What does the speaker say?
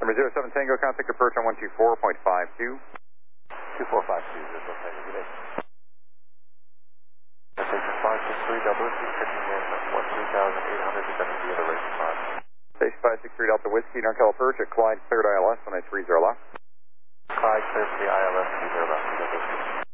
Number 07 Tango, contact approach on 124.52. 2452, 0 Tango, good day. Station 563 Delta Whiskey, checking in 13,800 to WV of the racing line. Station 563 Delta Whiskey, NorCal approach at Clyde, cleared ILS, 1930 left. Clyde, clear for the ILS, 30 left, Delta Whiskey.